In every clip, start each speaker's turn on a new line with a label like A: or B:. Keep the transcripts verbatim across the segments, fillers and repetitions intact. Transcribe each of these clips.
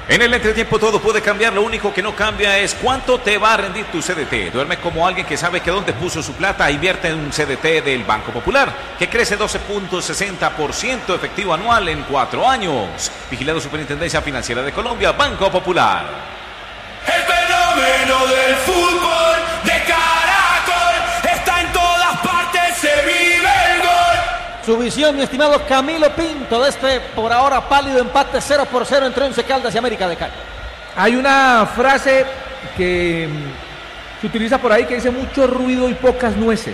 A: En el entretiempo todo puede cambiar, lo único que no cambia es cuánto te va a rendir tu C D T. Duerme como alguien que sabe que dónde puso su plata, invierte en un C D T del Banco Popular, que crece doce punto sesenta por ciento efectivo anual en cuatro años. Vigilado Superintendencia Financiera de Colombia, Banco Popular.
B: El fenómeno del fútbol de Caracol está en todas partes, se vive el gol.
C: Su visión, mi estimado Camilo Pinto, de este por ahora pálido empate cero por cero entre Once Caldas y América de Cali.
D: Hay una frase que se utiliza por ahí que dice mucho ruido y pocas nueces.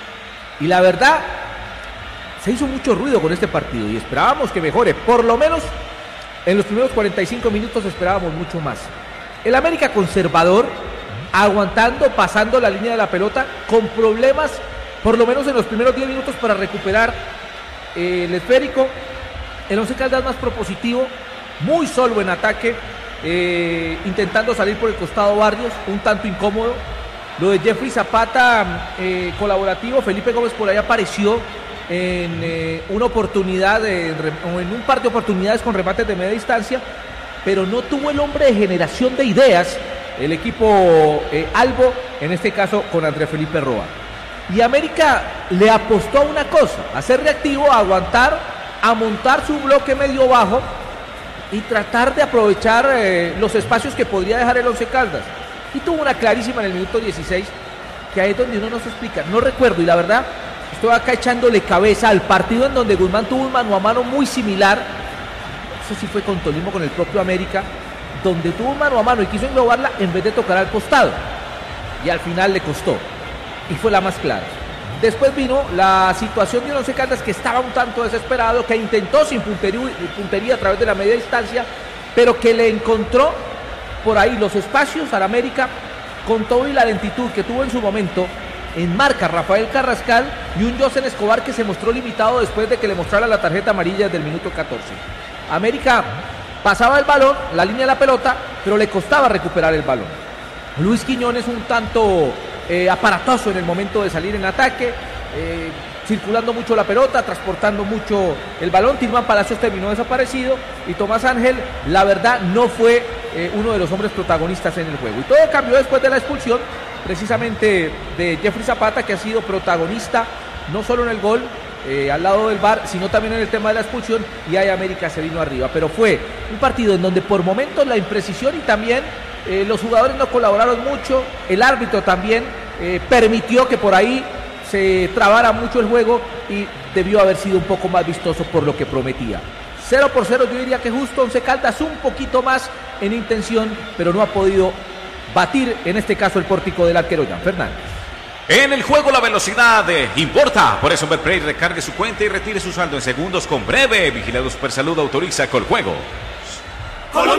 D: Y la verdad, se hizo mucho ruido con este partido y esperábamos que mejore. Por lo menos en los primeros cuarenta y cinco minutos esperábamos mucho más. El América conservador, aguantando, pasando la línea de la pelota, con problemas, por lo menos en los primeros diez minutos para recuperar el esférico. El Once Caldas más propositivo, muy solo en ataque, eh, intentando salir por el costado Barrios, un tanto incómodo. Lo de Jeffrey Zapata, eh, colaborativo. Felipe Gómez por ahí apareció en eh, una oportunidad, de, o en un par de oportunidades con remates de media distancia, pero no tuvo el hombre de generación de ideas el equipo eh, Albo, en este caso con Andrés Felipe Roa. Y América le apostó a una cosa, a ser reactivo, a aguantar, a montar su bloque medio bajo y tratar de aprovechar eh, los espacios que podría dejar el Once Caldas. Y tuvo una clarísima en el minuto dieciséis, que ahí es donde uno no se explica. No recuerdo, y la verdad, estoy acá echándole cabeza al partido en donde Guzmán tuvo un mano a mano muy similar. Eso sí fue con Tolima, con el propio América, donde tuvo un mano a mano y quiso englobarla en vez de tocar al costado. Y al final le costó. Y fue la más clara. Después vino la situación de Once Caldas, que estaba un tanto desesperado, que intentó sin puntería, puntería a través de la media distancia, pero que le encontró por ahí los espacios al América, con todo y la lentitud que tuvo en su momento en marca Rafael Carrascal y un Josen Escobar que se mostró limitado después de que le mostrara la tarjeta amarilla del minuto catorce. América pasaba el balón, la línea de la pelota, pero le costaba recuperar el balón. Luis Quiñones un tanto eh, aparatoso en el momento de salir en ataque, eh, circulando mucho la pelota, transportando mucho el balón. Tilman Palacios terminó desaparecido y Tomás Ángel, la verdad, no fue eh, uno de los hombres protagonistas en el juego. Y todo cambió después de la expulsión, precisamente de Jeffrey Zapata, que ha sido protagonista no solo en el gol, Eh, al lado del V A R, sino también en el tema de la expulsión, y ahí América se vino arriba. Pero fue un partido en donde por momentos la imprecisión y también eh, los jugadores no colaboraron mucho, el árbitro también eh, permitió que por ahí se trabara mucho el juego y debió haber sido un poco más vistoso por lo que prometía. Cero por cero, yo diría que justo. Once Caldas un poquito más en intención, pero no ha podido batir en este caso el pórtico del arquero Jan Fernández.
A: En el juego la velocidad eh, importa, por eso Betplay recargue su cuenta y retire su saldo en segundos con Breve. Vigilado Supersalud autoriza Coljuego.